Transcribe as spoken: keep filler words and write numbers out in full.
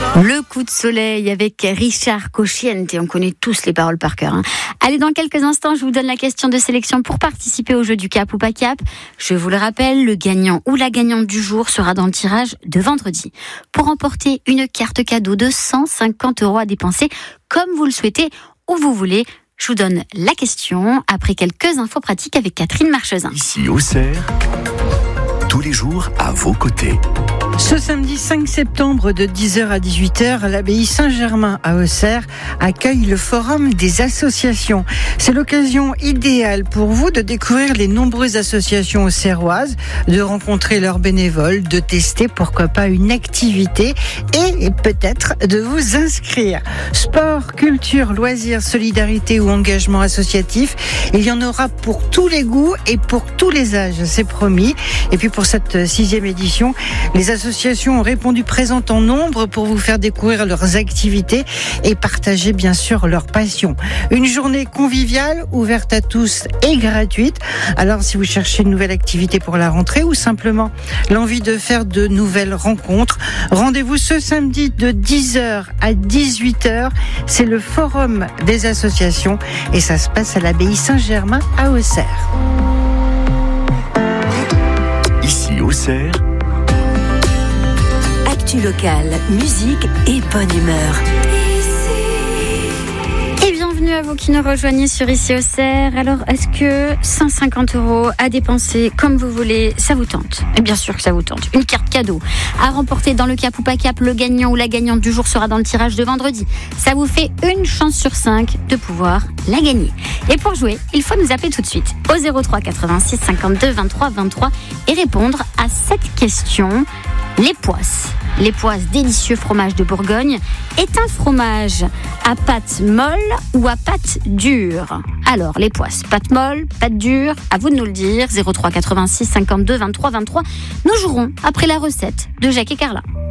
Le coup de soleil avec Richard Cocchiente, on connaît tous les paroles par cœur. Hein. Allez, dans quelques instants, je vous donne la question de sélection pour participer au jeu du Cap ou pas Cap. Je vous le rappelle, le gagnant ou la gagnante du jour sera dans le tirage de vendredi. Pour remporter une carte cadeau de cent cinquante euros à dépenser comme vous le souhaitez, où vous voulez. Je vous donne la question après quelques infos pratiques avec Catherine Marchesin. Ici Auxerre, tous les jours à vos côtés. Ce samedi cinq septembre de dix heures à dix-huit heures, l'abbaye Saint-Germain à Auxerre accueille le forum des associations. C'est l'occasion idéale pour vous de découvrir les nombreuses associations auxerroises, de rencontrer leurs bénévoles, de tester pourquoi pas une activité et peut-être de vous inscrire. Sport, culture, loisirs, solidarité ou engagement associatif, il y en aura pour tous les goûts et pour tous les âges, c'est promis. Et puis pour cette sixième édition, les associations associations ont répondu présentes en nombre pour vous faire découvrir leurs activités et partager bien sûr leur passion. Une journée conviviale, ouverte à tous et gratuite. Alors si vous cherchez une nouvelle activité pour la rentrée ou simplement l'envie de faire de nouvelles rencontres, rendez-vous ce samedi de dix heures à dix-huit heures. C'est le forum des associations et ça se passe à l'abbaye Saint-Germain à Auxerre. Ici Auxerre, locale, musique et bonne humeur. Et bienvenue à vous qui nous rejoignez sur Ici Auxerre. Alors, est-ce que cent cinquante euros à dépenser comme vous voulez, ça vous tente? Et bien sûr que ça vous tente. Une carte cadeau à remporter dans le Cap ou pas Cap. Le gagnant ou la gagnante du jour sera dans le tirage de vendredi. Ça vous fait une chance sur cinq de pouvoir la gagner. Et pour jouer, il faut nous appeler tout de suite au zéro trois quatre-vingt-six cinquante-deux vingt-trois vingt-trois et répondre à cette question. Les Poisses. Les Poisses, délicieux fromage de Bourgogne, est un fromage à pâte molle ou à pâte dure? Alors, les Poisses, pâte molle, pâte dure, à vous de nous le dire. zéro trois quatre-vingt-six cinquante-deux vingt-trois vingt-trois. Nous jouerons après la recette de Jacques et Carla.